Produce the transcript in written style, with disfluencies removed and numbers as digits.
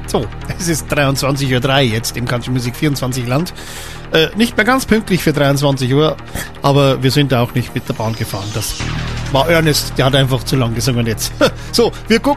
So, es ist 23:03 Uhr jetzt im Country Musik 24 Land. Nicht mehr ganz pünktlich für 23 Uhr, aber wir sind da auch nicht mit der Bahn gefahren. Das war Ernest, der hat einfach zu lang gesungen jetzt. So, wir gucken